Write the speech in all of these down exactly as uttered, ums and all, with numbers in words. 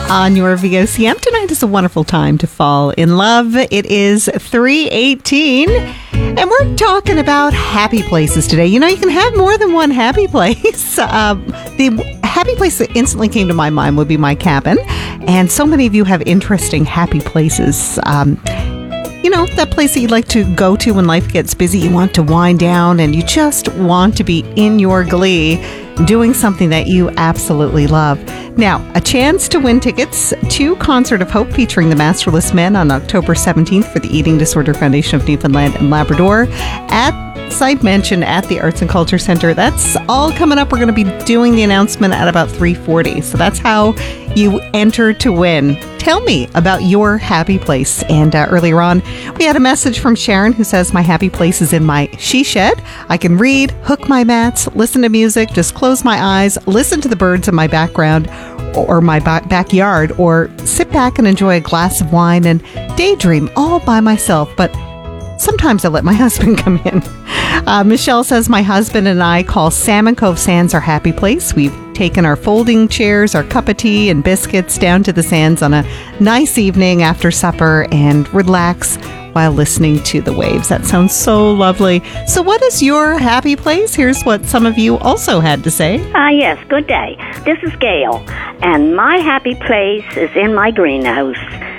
on your V O C M. Tonight is a wonderful time to fall in love. It is three eighteen, and we're talking about happy places today. You know, you can have more than one happy place. Um, the happy place that instantly came to my mind would be my cabin, and so many of you have interesting happy places. Um, You know, that place that you like to go to when life gets busy. You want to wind down and you just want to be in your glee doing something that you absolutely love. Now, a chance to win tickets to Concert of Hope featuring the Masterless Men on October seventeenth for the Eating Disorder Foundation of Newfoundland and Labrador at site mentioned at the Arts and Culture Center. That's all coming up. We're going to be doing the announcement at about three forty. So that's how you enter to win. Tell me about your happy place. And uh, earlier on, we had a message from Sharon who says, my happy place is in my she shed. I can read, hook my mats, listen to music, just close my eyes, listen to the birds in my background or my ba- backyard, or sit back and enjoy a glass of wine and daydream all by myself. But sometimes I let my husband come in. Uh, Michelle says, my husband and I call Salmon Cove Sands our happy place. We've taken our folding chairs, our cup of tea and biscuits down to the sands on a nice evening after supper and relax while listening to the waves. That sounds so lovely. So what is your happy place? Here's what some of you also had to say. Ah, uh, yes. Good day. This is Gail, and my happy place is in my greenhouse.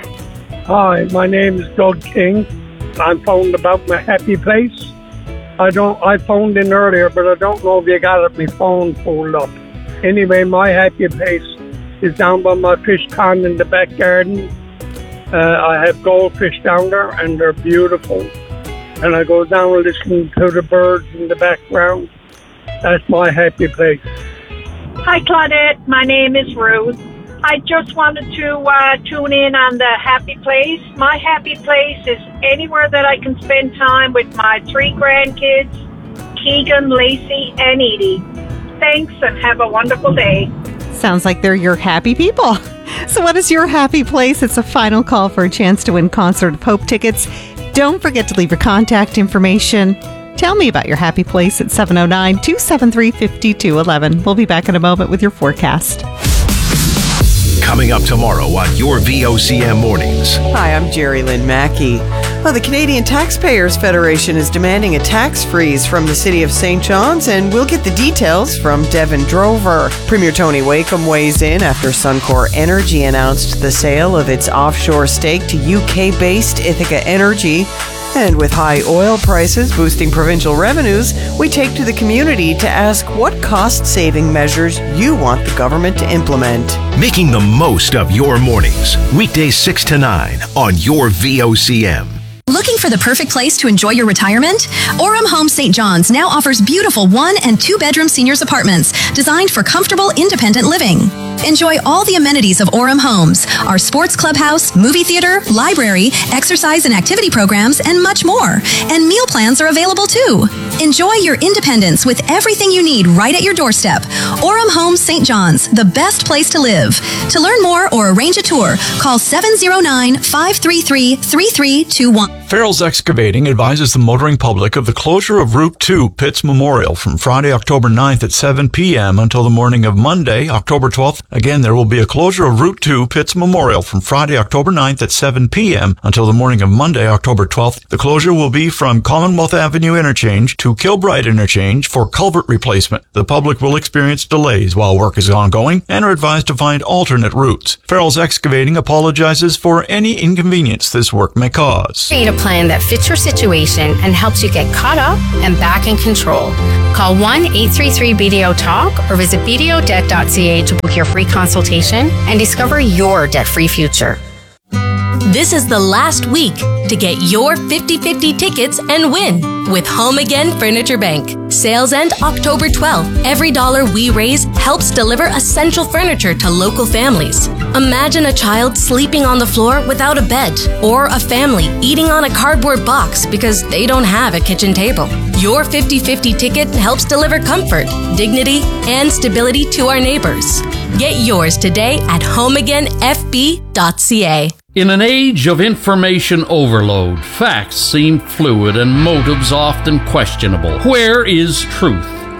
Hi, my name is Doug King. I'm phoned about my happy place. I don't. I phoned in earlier, but I don't know if you got it, my phone pulled up. Anyway, my happy place is down by my fish pond in the back garden. Uh, I have goldfish down there, and they're beautiful. And I go down and listen to the birds in the background. That's my happy place. Hi, Claudette. My name is Ruth. I just wanted to uh, tune in on the happy place. My happy place is anywhere that I can spend time with my three grandkids, Keegan, Lacey, and Edie. Thanks, and have a wonderful day. Sounds like they're your happy people. So what is your happy place? It's a final call for a chance to win Concert of Hope tickets. Don't forget to leave your contact information. Tell me about your happy place at seven oh nine, two seven three, five two one one. We'll be back in a moment with your forecast. Coming up tomorrow on your V O C M Mornings. Hi, I'm Jerry Lynn Mackey. Well, the Canadian Taxpayers Federation is demanding a tax freeze from the City of Saint John's, and we'll get the details from Devin Drover. Premier Tony Wakeham weighs in after Suncor Energy announced the sale of its offshore stake to U K-based Ithaca Energy. And with high oil prices boosting provincial revenues, we take to the community to ask what cost-saving measures you want the government to implement. Making the most of your mornings. Weekdays six to nine on your V O C M. Looking for the perfect place to enjoy your retirement? Orem Homes Saint John's now offers beautiful one- and two-bedroom seniors apartments designed for comfortable, independent living. Enjoy all the amenities of Orem Homes, our sports clubhouse, movie theater, library, exercise and activity programs, and much more. And meal plans are available too. Enjoy your independence with everything you need right at your doorstep. Orem Homes Saint John's, the best place to live. To learn more or arrange a tour, call seven oh nine, five three three, three three two one. Farrell's Excavating advises the motoring public of the closure of Route two Pitts Memorial from Friday, October ninth at seven p.m. until the morning of Monday, October twelfth. Again, there will be a closure of Route two Pitts Memorial from Friday, October ninth at seven p.m. until the morning of Monday, October twelfth. The closure will be from Commonwealth Avenue Interchange to Kilbride Interchange for culvert replacement. The public will experience delays while work is ongoing and are advised to find alternate routes. Farrell's Excavating apologizes for any inconvenience this work may cause. Create a plan that fits your situation and helps you get caught up and back in control. Call one eight three three B D O talk or visit b d o debt dot c a to book your free consultation and discover your debt-free future. This is the last week to get your fifty-fifty tickets and win with Home Again Furniture Bank. Sales end October twelfth. Every dollar we raise helps deliver essential furniture to local families. Imagine a child sleeping on the floor without a bed, or a family eating on a cardboard box because they don't have a kitchen table. Your fifty-fifty ticket helps deliver comfort, dignity, and stability to our neighbors. Get yours today at home again f b dot c a. In an age of information overload, facts seem fluid and motives often questionable. Where is truth?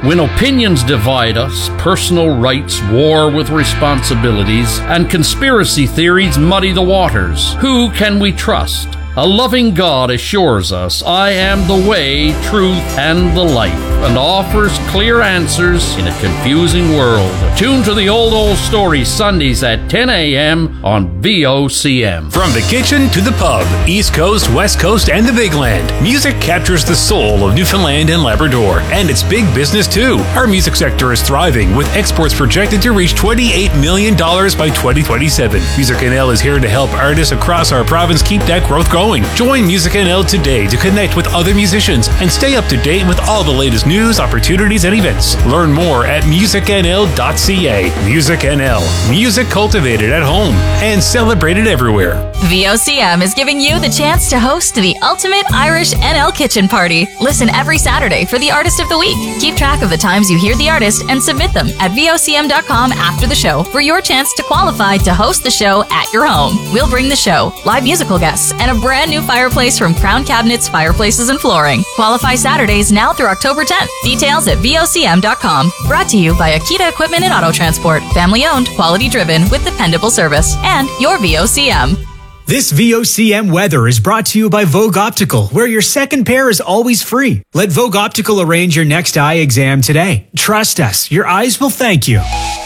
When opinions divide us, personal rights war with responsibilities, and conspiracy theories muddy the waters, who can we trust? A loving God assures us, I am the way, truth, and the life, and offers clear answers in a confusing world. Tune to the Old Old Story Sundays at ten a.m. on V O C M. From the kitchen to the pub, East Coast, West Coast, and the Big Land, music captures the soul of Newfoundland and Labrador, and it's big business too. Our music sector is thriving, with exports projected to reach twenty-eight million dollars by twenty twenty-seven. Music N L is here to help artists across our province keep that growth going. Join Music N L today to connect with other musicians and stay up to date with all the latest news, opportunities, and events. Learn more at music n l dot c a. Music N L. Music cultivated at home and celebrated everywhere. V O C M is giving you the chance to host the ultimate Irish N L kitchen party. Listen every Saturday for the Artist of the Week. Keep track of the times you hear the artist and submit them at V O C M dot com after the show for your chance to qualify to host the show at your home. We'll bring the show, live musical guests, and a brand new fireplace from Crown Cabinets, Fireplaces, and Flooring. Qualify Saturdays now through October tenth. Details at V O C M dot com. Brought to you by Akita Equipment and Auto Transport. Family owned, quality driven, with dependable service. And your V O C M. This V O C M weather is brought to you by Vogue Optical, where your second pair is always free. Let Vogue Optical arrange your next eye exam today. Trust us, your eyes will thank you.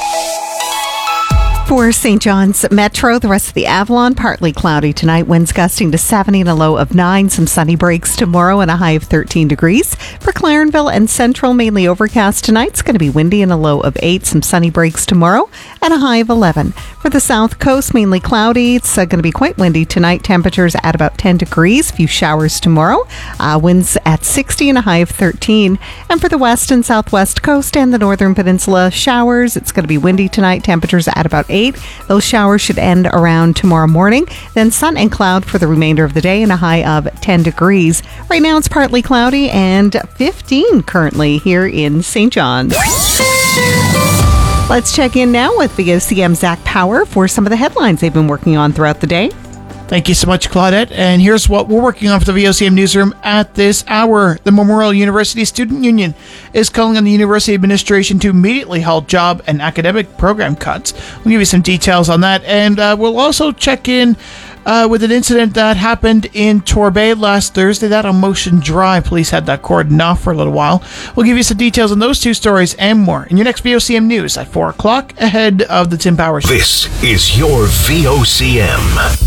For Saint John's Metro, the rest of the Avalon, partly cloudy tonight. Winds gusting to seventy and a low of nine. Some sunny breaks tomorrow and a high of thirteen degrees. For Clarenville and Central, mainly overcast tonight. It's going to be windy and a low of eight. Some sunny breaks tomorrow and a high of eleven. For the South Coast, mainly cloudy. It's uh, going to be quite windy tonight. Temperatures at about ten degrees. Few showers tomorrow. Uh, winds at sixty and a high of thirteen. And for the West and Southwest Coast and the Northern Peninsula, showers. It's going to be windy tonight. Temperatures at about eight. Those showers should end around tomorrow morning. Then sun and cloud for the remainder of the day and a high of ten degrees. Right now it's partly cloudy and fifteen currently here in Saint John's. Let's check in now with V O C M's Zach Power for some of the headlines they've been working on throughout the day. Thank you so much, Claudette. And here's what we're working on for the V O C M Newsroom at this hour. The Memorial University Student Union is calling on the university administration to immediately halt job and academic program cuts. We'll give you some details on that. And uh, we'll also check in uh, with an incident that happened in Torbay last Thursday. That on Motion Drive. Police had that cordoned off for a little while. We'll give you some details on those two stories and more in your next V O C M News at four o'clock ahead of the Tim Powers Show. This is your V O C M.